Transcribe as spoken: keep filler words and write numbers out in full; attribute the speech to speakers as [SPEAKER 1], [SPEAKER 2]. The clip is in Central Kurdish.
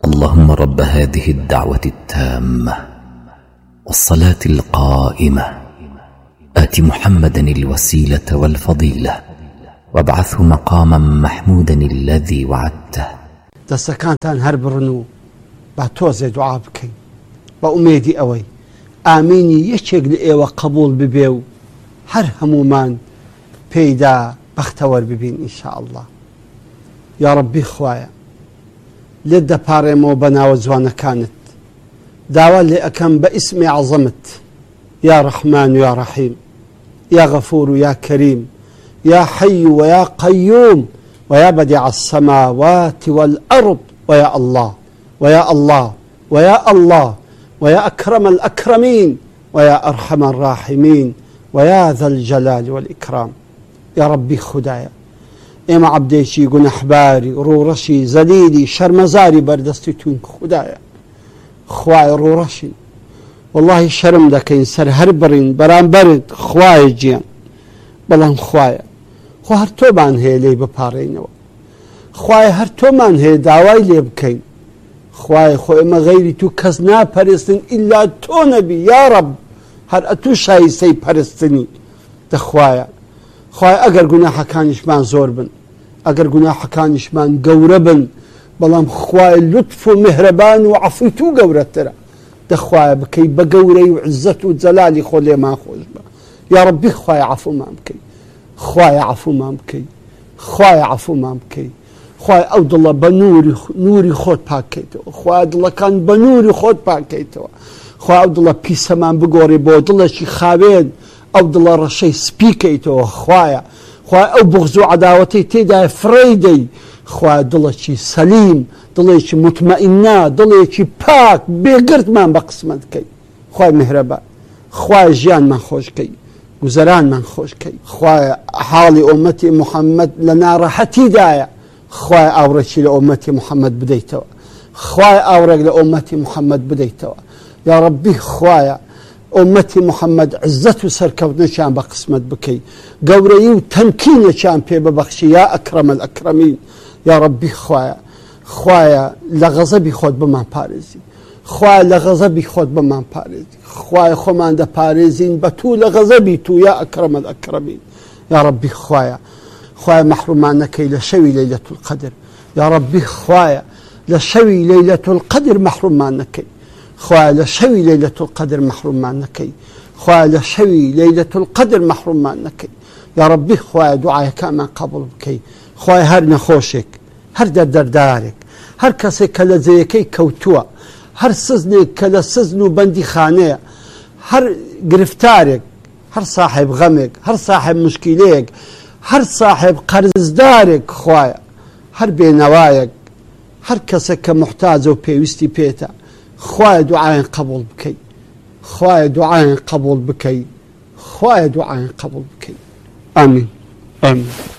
[SPEAKER 1] اللهم رب هذه الدعوة التامة والصلاة القائمة آت محمدا الوسيلة والفضيلة وابعثه مقاما محمودا الذي وعدته.
[SPEAKER 2] دەستەکانتان هەر بڕن و با تۆزێ دوعا بکەین بە ئومێدی ئەوەی ئامینی یەکێک لە ئێوە قبول ببێ و هەر هەمومان پێیدا بەختەوەر ببین ئینشاءالله. یا ربی خوایە لێت دەپاڕێمەوە بە ناوە جوانەکانت، داوا لێ ئەەکەم بە ئیسمی عەزەمت، یا ڕەحمان و یا ڕەحیم، یا غەفور و یا کەریم، یا حەی و یا قەیوم ويا بديع السماوات والأرض ويا الله ويا الله ويا الله ويا أكرم الأكرمين ويا أرحم الراحمين ويا ذا الجلال والإكرام. يا ربي خدايا إما عبديشي گونەحباری ڕوڕەشی زەلیلی شەرمەزاری بەردەستیتون خدايا خوای ڕوڕەشین والله شەرم دەکەین سەر هەر بڕین بەرامبەرت خوای گیان، بەڵام خوایە خۆ هەر تۆمان هەیە لێی بپارڕێنەوە، خوایە هەر تۆمان هەیە داوای لێ بکەین، خوایە خۆ ئێمە غەیری تو کەس ناپەرستن ئیلا تۆ نەبی یا ڕەب، هەر ئەتوو شایستەی پەرستنی. دەخوایە خوایە ئەگەر گوناحەکانیشمان زۆر بن، ئەگەر گوناحەکانیشمان گەورە بن، بەڵام خوایە لوتف و میهرەبان و عەفوی تو گەورەترە، دەخوایە بکەی بە گەورەی و عزەت و جەلالی خۆ لێمان خۆش بە. یا ڕەبی خوایە عەفومان بکەی، خوایە عەفومان بکەی، خوایە عەفومان بکەی، خوایە ئەو دڵە بە نووری خۆت پاکەیتەوە، خوایە دڵەکان بە نووری خۆت پاکەیتەوە، خوایە ئەو دڵە پیسەمان بگۆڕی بۆ دڵێکی خاوێن، ئەو دڵە ڕەشەی سپیکەیتەوە، خوایە خوایە ئەو بغز و عەداوەتەی تێدایە فڕێی دەی، خوایە دڵێکی سەلیم، دڵێکی مطمئینە، دڵێکی پاک بێگرتمان بە قسمەت بکەی، خوای میهرەبان، خوایە ژیانمان خۆشکەی، گوزەرانمان خۆشکەی، خوایە حاڵی ئومەتی محەممەد لە ناڕەحەتیدایە، خوایە ئاورێکی لە ئومەتی محەممەد بدەیتەوە، خوایە ئاورێک لە ئومەتی محەممەد بدەیتەوە. یا ڕەبی خوایە ئومەتی محەممەد عزەت و سەرکەوتنەکیان بە قسمەت بکەی، گەورەی و تەمکینەکیان پێ ببەخشی یا ئەکرەم الئەکرەمین. یا ڕەبی خوایە خوایە لە غەزەبی خۆت بمان پارێزی، خوایە لە غەزەبی خۆت بمان پارێزی، خوایە خۆمان دەپارێزین بە تو لە غەزەبی تو یا ئەکرەم الئەکرەمین. یا ڕەبی خوایە خوایە مەحرومان نەکەی لە شەوی لەیلەت القەدر، یا ڕەبی خوایە لە شەوی لەیلەت القەدر مەحرومان نەکەی، خوایە لە شەوی لەیلەت القەدر مەحرومان نەکەی، خوایە لە شەوی لەیلەت القەدر مەحرومان نەکەی. یا ڕەبی خوایە دوعایەکانمان قبوڵ بکەی، خوایە هەر نەخۆشێک، هەر دەردەردارێک، هەر کەسێک کە لە جێیەکەی کەوتووە، هەر سزنێک کە لە سزن و بەندی خانەیە، هەر گرفتارێک، هەر ساحب غەمێک، هەر ساحب مشکیلەیەک، هەر ساحب قەرزدارێک، خوایە هەر بێنەوایەک، هەر کەسێک کە محتاجە و پێویستی پێتە، خوایە دوعایان قبوڵ بکەی، خوایە دوعایان قبوڵ بکەی، خوایە دوعایان قبوڵ بکەی. ئامین ئامین.